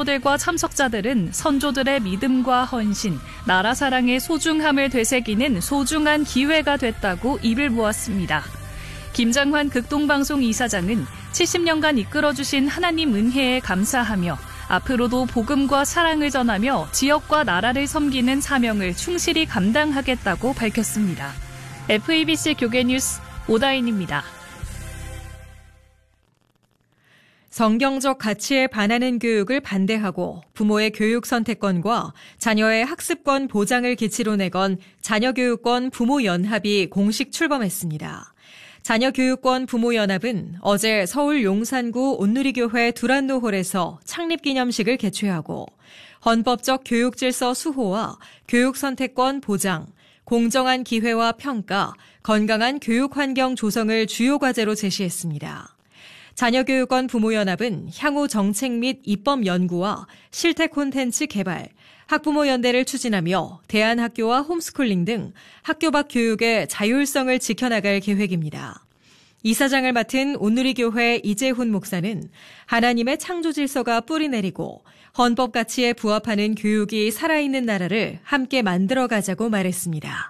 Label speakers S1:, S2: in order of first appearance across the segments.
S1: 선조들과 참석자들은 선조들의 믿음과 헌신, 나라 사랑의 소중함을 되새기는 소중한 기회가 됐다고 입을 모았습니다. 김장환 극동방송 이사장은 70년간 이끌어주신 하나님 은혜에 감사하며 앞으로도 복음과 사랑을 전하며 지역과 나라를 섬기는 사명을 충실히 감당하겠다고 밝혔습니다. FEBC 교계뉴스 오다인입니다.
S2: 성경적 가치에 반하는 교육을 반대하고 부모의 교육 선택권과 자녀의 학습권 보장을 기치로 내건 자녀교육권 부모연합이 공식 출범했습니다. 자녀교육권 부모연합은 어제 서울 용산구 온누리교회 두란노홀에서 창립기념식을 개최하고 헌법적 교육질서 수호와 교육선택권 보장, 공정한 기회와 평가, 건강한 교육환경 조성을 주요 과제로 제시했습니다. 자녀교육권 부모연합은 향후 정책 및 입법 연구와 실태 콘텐츠 개발, 학부모연대를 추진하며 대안학교와 홈스쿨링 등 학교 밖 교육의 자율성을 지켜나갈 계획입니다. 이사장을 맡은 온누리교회 이재훈 목사는 하나님의 창조 질서가 뿌리내리고 헌법 가치에 부합하는 교육이 살아있는 나라를 함께 만들어가자고 말했습니다.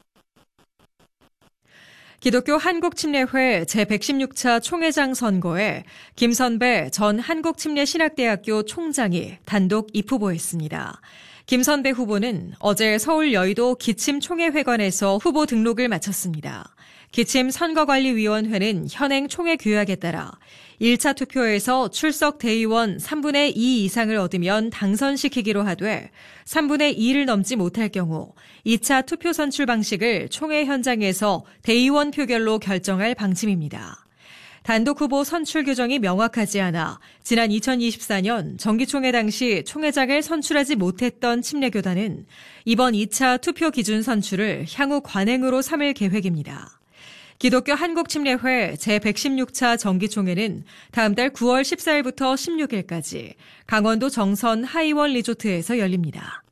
S2: 기독교 한국침례회 제116차 총회장 선거에 김선배 전 한국침례신학대학교 총장이 단독 입후보했습니다. 김선배 후보는 어제 서울 여의도 기침총회회관에서 후보 등록을 마쳤습니다. 기침선거관리위원회는 현행 총회 규약에 따라 1차 투표에서 출석 대의원 3분의 2 이상을 얻으면 당선시키기로 하되 3분의 2를 넘지 못할 경우 2차 투표 선출 방식을 총회 현장에서 대의원 표결로 결정할 방침입니다. 단독 후보 선출 규정이 명확하지 않아 지난 2024년 정기총회 당시 총회장을 선출하지 못했던 침례교단은 이번 2차 투표 기준 선출을 향후 관행으로 삼을 계획입니다. 기독교 한국침례회 제116차 정기총회는 다음 달 9월 14일부터 16일까지 강원도 정선 하이원 리조트에서 열립니다.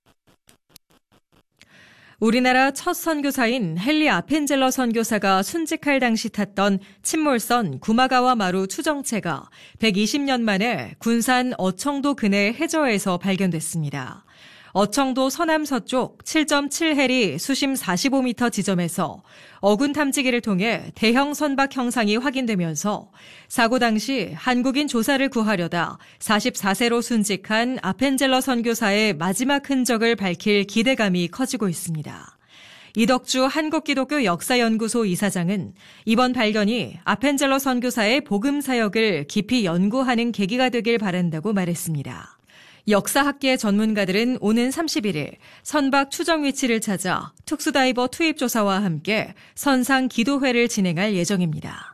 S2: 우리나라 첫 선교사인 헨리 아펜젤러 선교사가 순직할 당시 탔던 침몰선 구마가와 마루 추정체가 120년 만에 군산 어청도 근해 해저에서 발견됐습니다. 어청도 서남서쪽 7.7해리 수심 45m 지점에서 어군 탐지기를 통해 대형 선박 형상이 확인되면서 사고 당시 한국인 조사를 구하려다 44세로 순직한 아펜젤러 선교사의 마지막 흔적을 밝힐 기대감이 커지고 있습니다. 이덕주 한국기독교 역사연구소 이사장은 이번 발견이 아펜젤러 선교사의 복음 사역을 깊이 연구하는 계기가 되길 바란다고 말했습니다. 역사학계 전문가들은 오는 31일 선박 추정 위치를 찾아 특수다이버 투입 조사와 함께 선상 기도회를 진행할 예정입니다.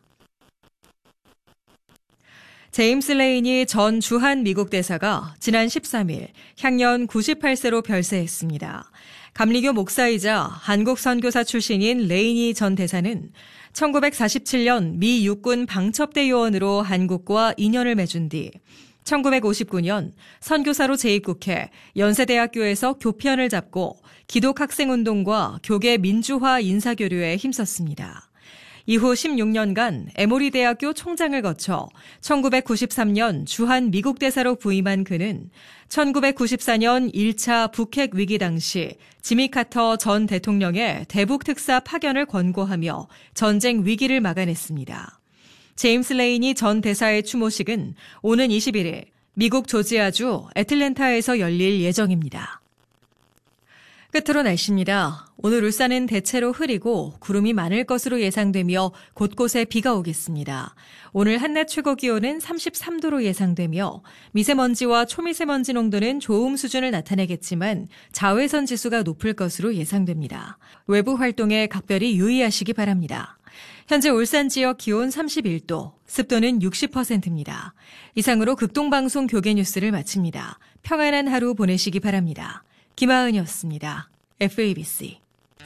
S2: 제임스 레인이 전 주한 미국 대사가 지난 13일 향년 98세로 별세했습니다. 감리교 목사이자 한국 선교사 출신인 레인이 전 대사는 1947년 미 육군 방첩대 요원으로 한국과 인연을 맺은 뒤 1959년 선교사로 재입국해 연세대학교에서 교편을 잡고 기독학생운동과 교계 민주화 인사교류에 힘썼습니다. 이후 16년간 에모리 대학교 총장을 거쳐 1993년 주한 미국 대사로 부임한 그는 1994년 1차 북핵 위기 당시 지미 카터 전 대통령의 대북 특사 파견을 권고하며 전쟁 위기를 막아냈습니다. 제임스 레인이 전 대사의 추모식은 오는 21일 미국 조지아주 애틀랜타에서 열릴 예정입니다. 끝으로 날씨입니다. 오늘 울산은 대체로 흐리고 구름이 많을 것으로 예상되며 곳곳에 비가 오겠습니다. 오늘 한낮 최고 기온은 33도로 예상되며 미세먼지와 초미세먼지 농도는 좋음 수준을 나타내겠지만 자외선 지수가 높을 것으로 예상됩니다. 외부 활동에 각별히 유의하시기 바랍니다. 현재 울산 지역 기온 31도, 습도는 60%입니다. 이상으로 극동방송 교계뉴스를 마칩니다. 평안한 하루 보내시기 바랍니다. 김하은이었습니다. FEBC.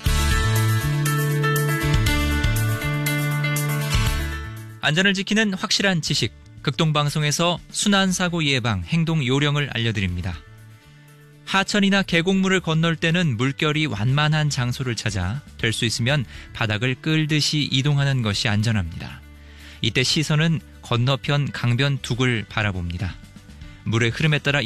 S3: 안전을 지키는 확실한 지식, 극동방송에서 순환사고 예방, 행동 요령을 알려드립니다. 하천이나 계곡물을 건널 때는 물결이 완만한 장소를 찾아 될 수 있으면 바닥을 끌듯이 이동하는 것이 안전합니다. 이때 시선은 건너편 강변 둑을 바라봅니다. 물의 흐름에 따라